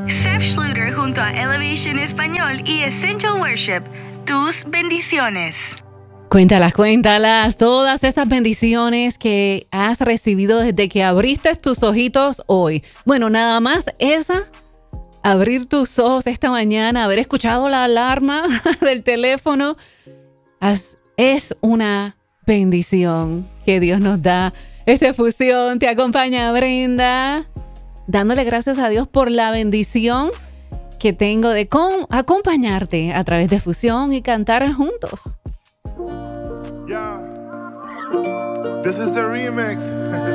Seth Schluter junto a Elevation Español y Essential Worship. Tus bendiciones. Cuéntalas, todas esas bendiciones que has recibido desde que abriste tus ojitos hoy. Bueno, nada más abrir tus ojos esta mañana, haber escuchado la alarma del teléfono, es una bendición que Dios nos da. Esta fusión te acompaña Brenda, dándole gracias a Dios por la bendición que tengo de acompañarte a través de Fusión y cantar juntos. Yeah. This is the remix.